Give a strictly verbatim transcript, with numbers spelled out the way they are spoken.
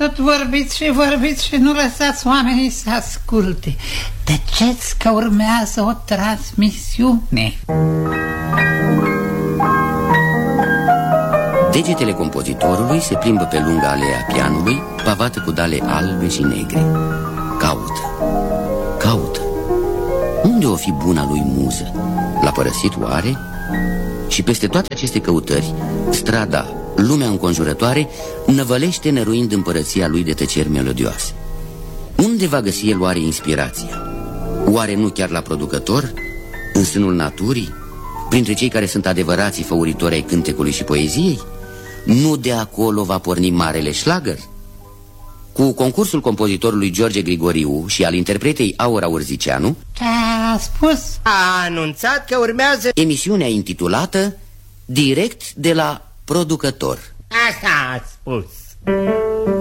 Tot vorbiți și vorbiți și nu lăsați oamenii să asculte. Tăceți că urmează o transmisiune. Degetele compozitorului se plimbă pe lungă alea pianului, pavată cu dale albe și negre. Caută, caută. Unde o fi buna lui muză? L-a părăsit oare? Și peste toate aceste căutări, strada, lumea înconjurătoare, năvălește năruind împărăția lui de tăceri melodioase. Unde va găsi el oare inspirația? Oare nu chiar la producător? În sânul naturii? Printre cei care sunt adevărații făuritori ai cântecului și poeziei? Nu de acolo va porni marele șlagăr? Cu concursul compozitorului George Grigoriu și al interpretei Aura Urzicianu, Ce-a spus? A anunțat că urmează emisiunea intitulată Direct de la producător. Asta a spus.